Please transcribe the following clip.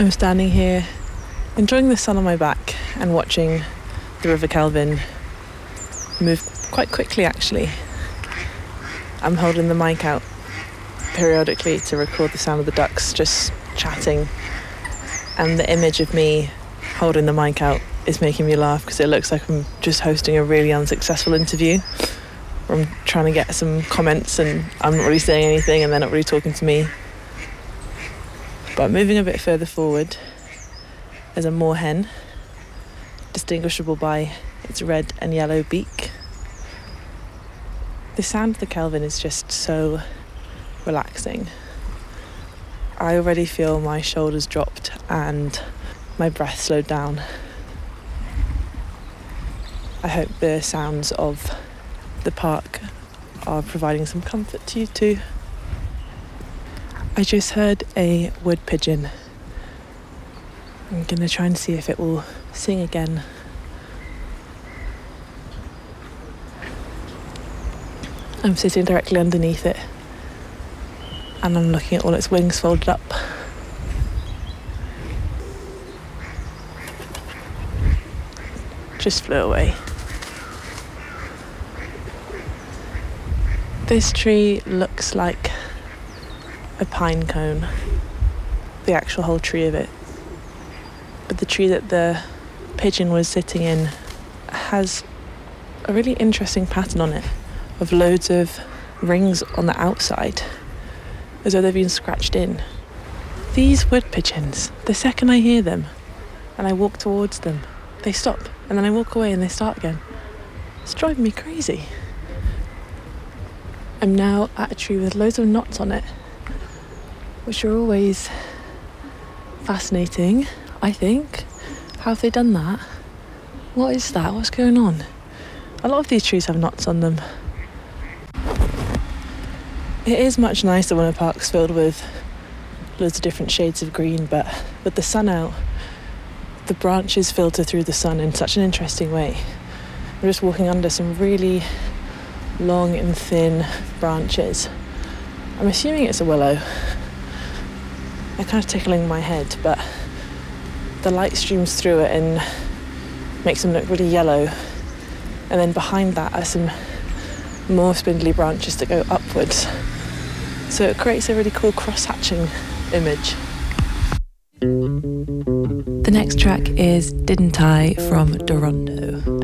I'm standing here enjoying the sun on my back and watching the River Kelvin move quite quickly, actually. I'm holding the mic out periodically to record the sound of the ducks just chatting, and the image of me holding the mic out is making me laugh because it looks like I'm just hosting a really unsuccessful interview where I'm trying to get some comments and I'm not really saying anything and they're not really talking to me. But moving a bit further forward, there's a moorhen, distinguishable by its red and yellow beak. The sound of the Kelvin is just so relaxing. I already feel my shoulders dropped and my breath slowed down. I hope the sounds of the park are providing some comfort to you too. I just heard a wood pigeon. I'm going to try and see if it will sing again. I'm sitting directly underneath it and I'm looking at all its wings folded up. Just flew away. This tree looks like a pine cone, the actual whole tree of it. But the tree that the pigeon was sitting in has a really interesting pattern on it of loads of rings on the outside, as though they've been scratched in. These wood pigeons, the second I hear them and I walk towards them, they stop, and then I walk away and they start again. It's driving me crazy. I'm now at a tree with loads of knots on it, which are always fascinating, I think. How have they done that? What is that? What's going on? A lot of these trees have knots on them. It is much nicer when a park's filled with loads of different shades of green, but with the sun out, the branches filter through the sun in such an interesting way. I'm just walking under some really long and thin branches. I'm assuming it's a willow. They're kind of tickling my head, but the light streams through it and makes them look really yellow. And then behind that are some more spindly branches that go upwards. So it creates a really cool cross-hatching image. The next track is Didn't I from Dorondo.